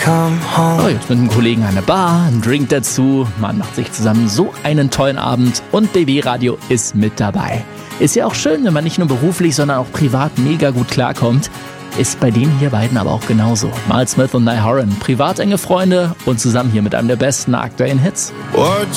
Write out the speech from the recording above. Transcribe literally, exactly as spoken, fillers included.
Oh, jetzt mit einem Kollegen an der Bar, ein Drink dazu, man macht sich zusammen so einen tollen Abend und B B Radio ist mit dabei. Ist ja auch schön, wenn man nicht nur beruflich, sondern auch privat mega gut klarkommt. Ist bei den hier beiden aber auch genauso. Miles Smith und Niall Horan, privat enge Freunde und zusammen hier mit einem der besten aktuellen Hits. What